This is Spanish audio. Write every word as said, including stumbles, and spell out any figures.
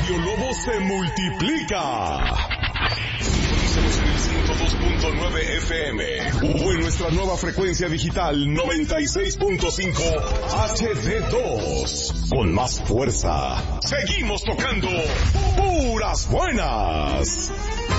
Radio Lobo se multiplica. Sintonízanos en el ciento dos punto nueve F M o en nuestra nueva frecuencia digital noventa y seis punto cinco H D dos. Con más fuerza, seguimos tocando puras buenas.